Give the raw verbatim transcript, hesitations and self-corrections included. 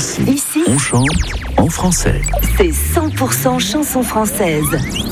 Ici, Ici, on chante en français. c'est cent pour cent chanson française.